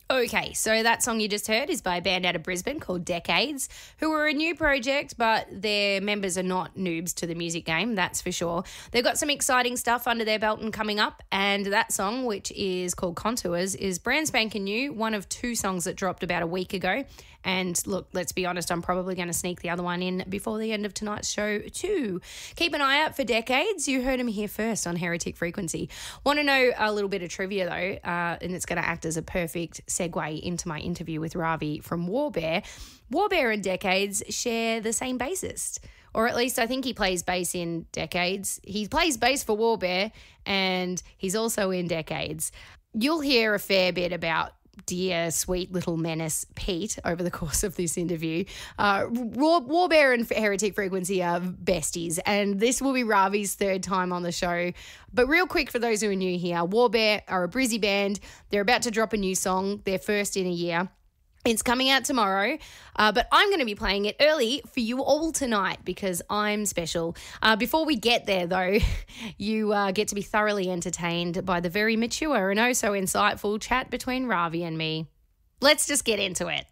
Okay, so that song you just heard is by a band out of Brisbane called Decades, who are a new project, but their members are not noobs to the music game, that's for sure. They've got some exciting stuff under their belt and coming up, and that song, which is called Contours, is brand spanking new, one of 2 songs that dropped about a week ago. And look, let's be honest, I'm probably going to sneak the other one in before the end of tonight's show too. Keep an eye out for Decades. You heard them here first on Heretic Frequency. Want to know a little bit of trivia though, and it's going to act as a perfect segue into my interview with Ravi from Warbear. Warbear and Decades share the same bassist, or at least I think he plays bass in Decades. He plays bass for Warbear and he's also in Decades. You'll hear a fair bit about dear, sweet little menace Pete over the course of this interview. Warbear and Heretic Frequency are besties, and this will be Ravi's 3rd time on the show. But real quick, for those who are new here, Warbear are a Brizzy band. They're about to drop a new song, their first in a year. It's coming out tomorrow, but I'm going to be playing it early for you all tonight because I'm special. Before we get there, though, you get to be thoroughly entertained by the very mature and oh so insightful chat between Ravi and me. Let's just get into it.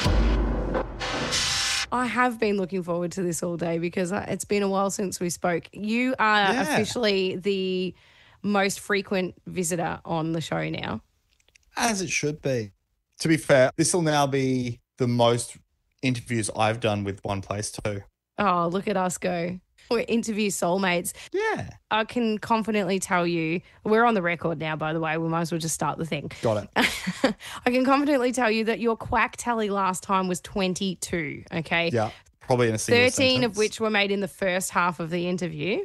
I have been looking forward to this all day because it's been a while since we spoke. You are officially the most frequent visitor on the show now. As it should be. To be fair, this will now be the most interviews I've done with One Place too. Oh, look at us go. We're interview soulmates. Yeah. I can confidently tell you, we're on the record now, by the way. We might as well just start the thing. Got it. I can confidently tell you that your quack tally last time was 22, okay? Yeah, probably in a single 13 sentence. of which were made in the first half of the interview.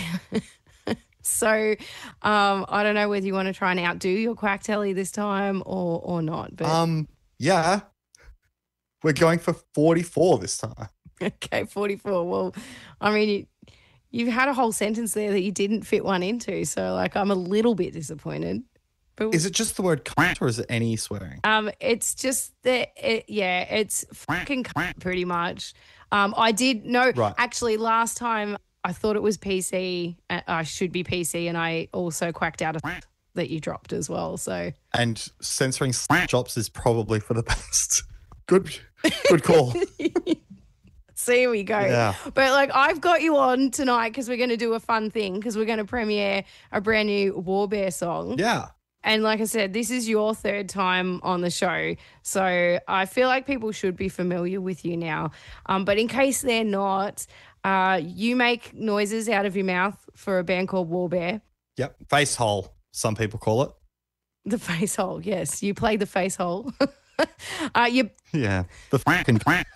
So I don't know whether you want to try and outdo your quack tally this time or not. But yeah, we're going for 44 this time. Okay, 44. Well, I mean, you've had a whole sentence there that you didn't fit one into. So, like, I'm a little bit disappointed. But is it just the word cunt or is it any swearing? It's just that, it's fucking cunt pretty much. I did know, actually, last time I thought it was PC. I should be PC, and I also quacked out a that you dropped as well. So, and censoring drops is probably for the best. Good call. So here we go. Yeah. But like, I've got you on tonight because we're going to do a fun thing because we're going to premiere a brand new Warbear song. Yeah. And like I said, this is your 3rd time on the show. So I feel like people should be familiar with you now. But in case they're not, you make noises out of your mouth for a band called Warbear. Yep. Face hole, some people call it. The face hole, yes. You play the face hole. Yeah. The fucking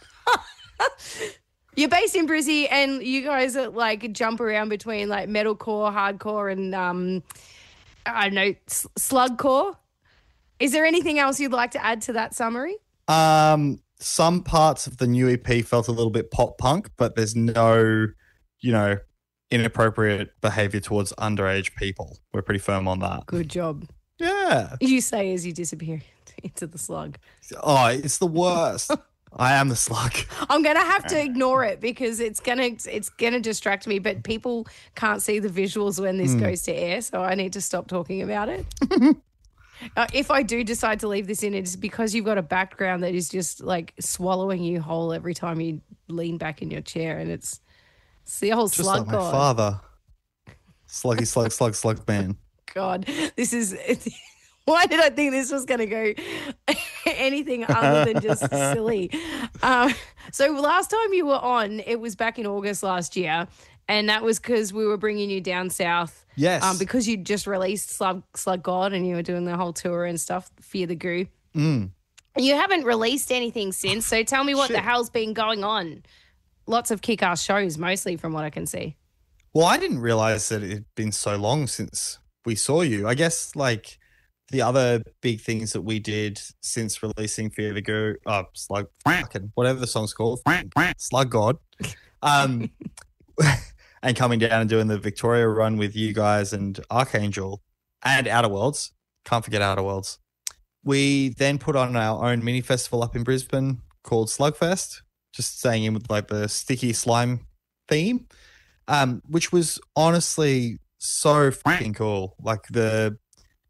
You're based in Brizzy, and you guys are like jump around between like metalcore, hardcore, and I don't know, slugcore. Is there anything else you'd like to add to that summary? Some parts of the new EP felt a little bit pop punk, but there's no, inappropriate behavior towards underage people. We're pretty firm on that. Good job. Yeah. You say as you disappear into the slug. Oh, it's the worst. I am the slug. I'm gonna have to ignore it because it's gonna distract me. But people can't see the visuals when this goes to air, so I need to stop talking about it. If I do decide to leave this in, it's because you've got a background that is just like swallowing you whole every time you lean back in your chair, and it's the whole just slug like my father. Sluggy slug man. God, this is. Why did I think this was going to go anything other than just silly? So last time you were on, it was back in August last year, and that was because we were bringing you down south. Yes. Because you just released Slug God and you were doing the whole tour and stuff, Fear the Goo. You haven't released anything since, so tell me what the hell's been going on. Lots of kick-ass shows, mostly from what I can see. Well, I didn't realize that it had been so long since we saw you. I guess, like, the other big things that we did since releasing Fear the Goo, Slug, whatever the song's called, Slug God, and coming down and doing the Victoria run with you guys and Archangel and Outer Worlds. Can't forget Outer Worlds. We then put on our own mini festival up in Brisbane called Slugfest, just staying in with like the sticky slime theme, which was honestly so freaking cool. Like the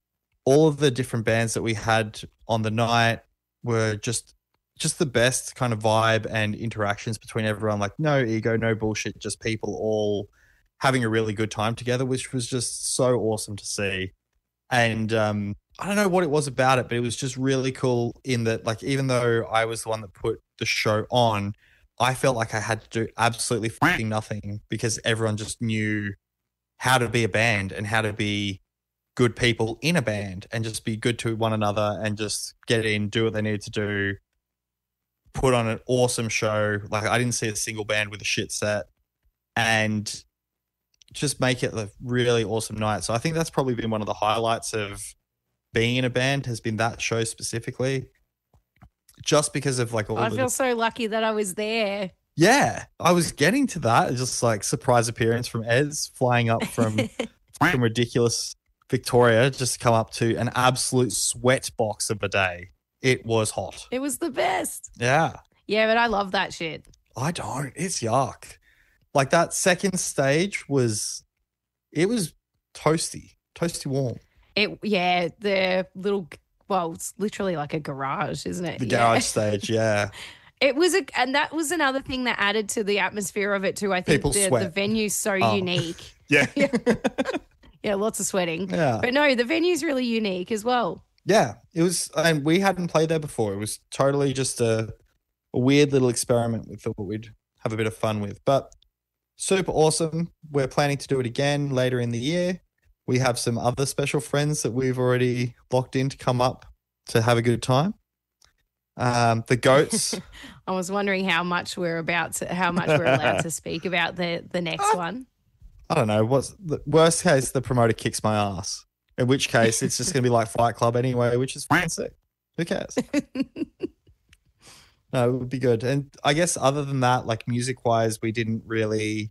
all of the different bands that we had on the night were just the best kind of vibe and interactions between everyone. Like no ego, no bullshit, just people all having a really good time together, which was just so awesome to see. And I don't know what it was about it, but it was just really cool in that, like, even though I was the one that put the show on, I felt like I had to do absolutely fucking nothing because everyone just knew how to be a band and how to be good people in a band and just be good to one another and just get in, do what they need to do, put on an awesome show. Like I didn't see a single band with a shit set and just make it a really awesome night. So I think that's probably been one of the highlights of being in a band, has been that show specifically, just because of like all I feel so lucky that I was there. Yeah, I was getting to that. Just like surprise appearance from Eds flying up from ridiculous Victoria just to come up to an absolute sweat box of a day. It was hot. It was the best. Yeah. Yeah, but I love that shit. I don't. It's yuck. Like that second stage was toasty warm. The little, well, it's literally like a garage, isn't it? The garage stage, yeah. It was and that was another thing that added to the atmosphere of it too. I think the venue's so unique. Yeah. Yeah, lots of sweating. Yeah. But no, the venue's really unique as well. Yeah, it was, and we hadn't played there before. It was totally just a weird little experiment we thought we'd have a bit of fun with. But super awesome. We're planning to do it again later in the year. We have some other special friends that we've already locked in to come up to have a good time. The goats. I was wondering how much we're allowed to speak about the next one. I don't know. What's the worst case? The promoter kicks my ass. In which case, it's just going to be like Fight Club anyway, which is fucking sick. Who cares? No, it would be good. And I guess other than that, like music-wise, we didn't really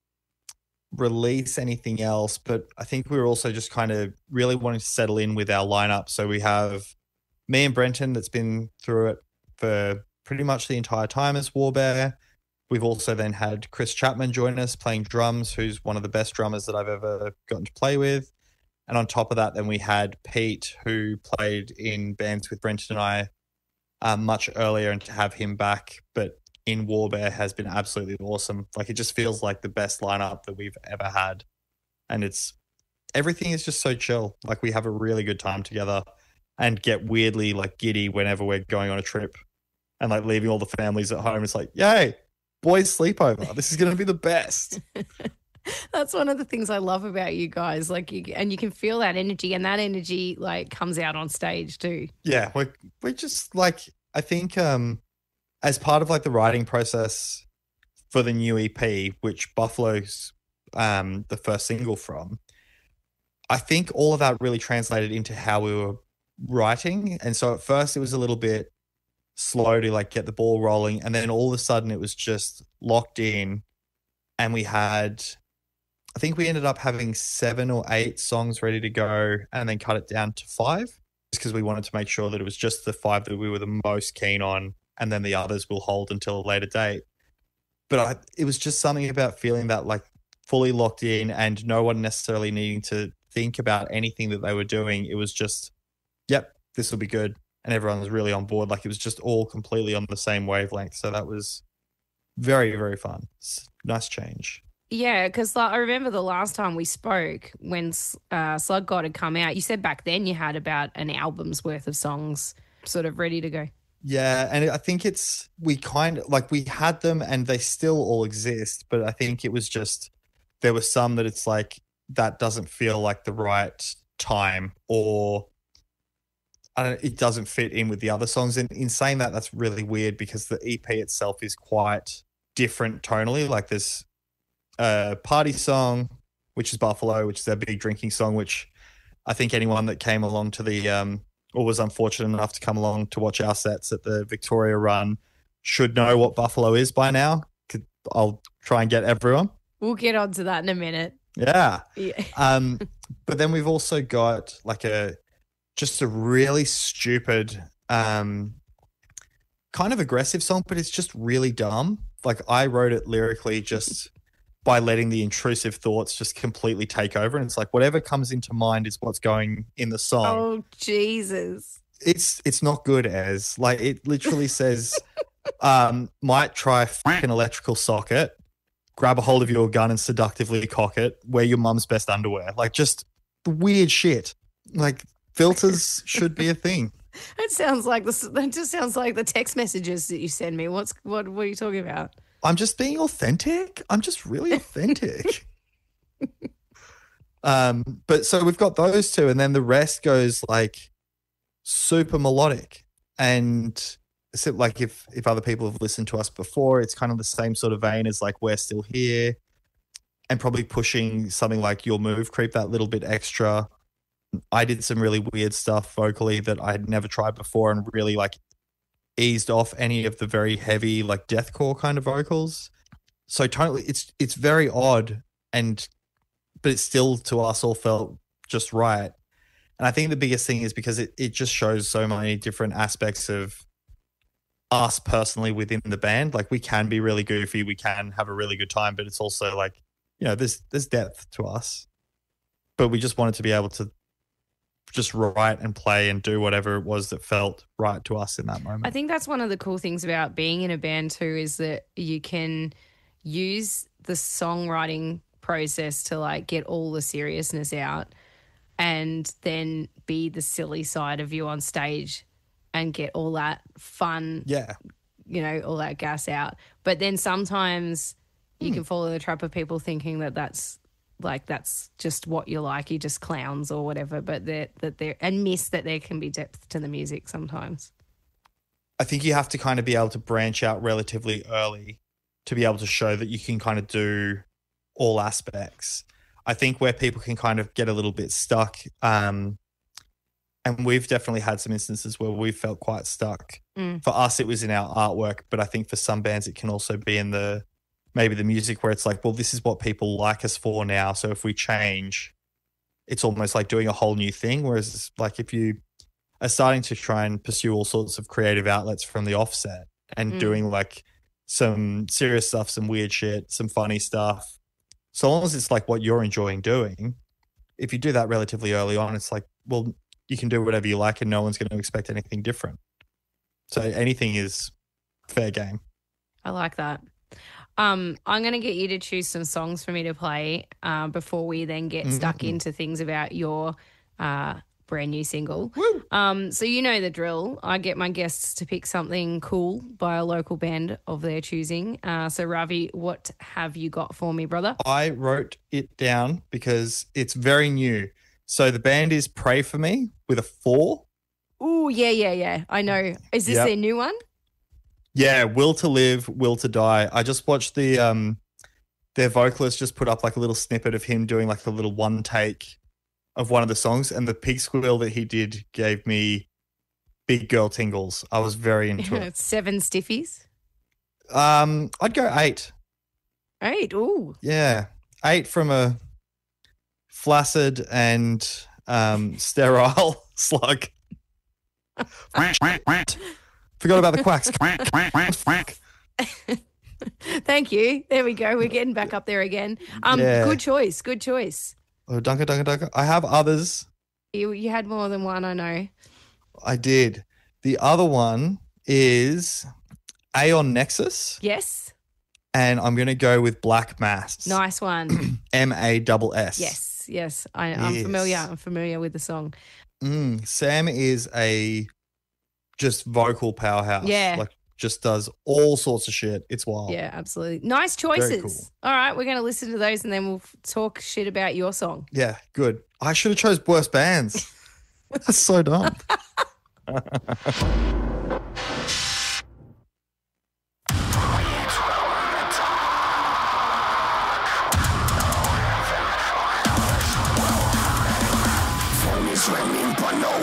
release anything else. But I think we were also just kind of really wanting to settle in with our lineup. So we have me and Brenton that's been through it for pretty much the entire time as Warbear. We've also then had Chris Chapman join us playing drums, who's one of the best drummers that I've ever gotten to play with. And on top of that, then we had Pete, who played in bands with Brenton and I much earlier, and to have him back, but in Warbear, has been absolutely awesome. Like, it just feels like the best lineup that we've ever had. And everything is just so chill. Like, we have a really good time together and get weirdly like giddy whenever we're going on a trip and like leaving all the families at home. It's like, yay, boys sleepover. This is going to be the best. That's one of the things I love about you guys. Like, you can feel that energy, and that energy like comes out on stage too. Yeah, we're just like, I think as part of like the writing process for the new EP, which Buffalo's the first single from, I think all of that really translated into how we were writing. And so at first it was a little bit slow to like get the ball rolling, and then all of a sudden it was just locked in, and I think we ended up having 7 or 8 songs ready to go, and then cut it down to 5, just because we wanted to make sure that it was just the 5 that we were the most keen on, and then the others will hold until a later date. But it was just something about feeling that like fully locked in and no one necessarily needing to think about anything that they were doing. It was just, yep, this will be good. And everyone was really on board. Like, it was just all completely on the same wavelength. So that was very, very fun. Nice change. Yeah, because I remember the last time we spoke when Slug God had come out, you said back then you had about an album's worth of songs sort of ready to go. Yeah, and I think we had them and they still all exist, but I think it was just, there were some that it's like, that doesn't feel like the right time, or it doesn't fit in with the other songs. And in saying that, that's really weird because the EP itself is quite different tonally. Like, there's a party song, which is Buffalo, which is their big drinking song, which I think anyone that came along to the or was unfortunate enough to come along to watch our sets at the Victoria run should know what Buffalo is by now. I'll try and get everyone. We'll get onto that in a minute. Yeah. Yeah. But then we've also got like just a really stupid kind of aggressive song, but it's just really dumb. Like, I wrote it lyrically just by letting the intrusive thoughts just completely take over. And it's like whatever comes into mind is what's going in the song. Oh, Jesus. It's not good, as like it literally says, might try an electrical socket, grab a hold of your gun and seductively cock it, wear your mum's best underwear. Like just weird shit. Like filters should be a thing. That sounds like this. That just sounds like the text messages that you send me. What are you talking about? I'm just being authentic. I'm just really authentic. But so we've got those two, and then the rest goes like super melodic. And so like if other people have listened to us before, it's kind of the same sort of vein as like We're Still Here, and probably pushing something like Your Move Creep that little bit extra. I did some really weird stuff vocally that I had never tried before, and really like eased off any of the very heavy like deathcore kind of vocals. So totally it's very odd, but it still to us all felt just right. And I think the biggest thing is because it just shows so many different aspects of us personally within the band. Like we can be really goofy, we can have a really good time, but it's also like, you know, there's depth to us. But we just wanted to be able to just write and play and do whatever it was that felt right to us in that moment. I think that's one of the cool things about being in a band too, is that you can use the songwriting process to like get all the seriousness out and then be the silly side of you on stage and get all that fun, you know, all that gas out. But then sometimes you can fall in the trap of people thinking that that's just what you're like, you're just clowns or whatever, but and miss that there can be depth to the music sometimes. I think you have to kind of be able to branch out relatively early to be able to show that you can kind of do all aspects. I think where people can kind of get a little bit stuck, and we've definitely had some instances where we felt quite stuck. For us, it was in our artwork, but I think for some bands it can also be in maybe the music, where it's like, well, this is what people like us for now. So if we change, it's almost like doing a whole new thing. Whereas like if you are starting to try and pursue all sorts of creative outlets from the offset and doing like some serious stuff, some weird shit, some funny stuff, so long as it's like what you're enjoying doing, if you do that relatively early on, it's like, well, you can do whatever you like and no one's going to expect anything different. So anything is fair game. I like that. I'm going to get you to choose some songs for me to play before we then get stuck into things about your brand new single. So you know the drill. I get my guests to pick something cool by a local band of their choosing. So Ravi, what have you got for me, brother? I wrote it down because it's very new. So the band is Pray For Me with a 4. Oh, yeah. I know. Is this their new one? Yeah, Will to Live, Will to Die. I just watched their vocalist just put up like a little snippet of him doing like a little one take of one of the songs, and the pig squeal that he did gave me big girl tingles. I was very into it. 7 stiffies? I'd go 8. 8, ooh. Yeah, 8 from a flaccid and sterile slug. Forgot about the quacks. Thank you. There we go. We're getting back up there again. Good choice. Oh, Dunker. I have others. You had more than one, I know. I did. The other one is Aeon Nexus. Yes. And I'm going to go with Black Mass. Nice one. MASS. Yes. I'm familiar. I'm familiar with the song. Sam is a just vocal powerhouse. Yeah. Like just does all sorts of shit. It's wild. Yeah, absolutely. Nice choices. Very cool. All right, we're going to listen to those and then we'll talk shit about your song. Yeah, good. I should have chose worse bands. That's so dumb.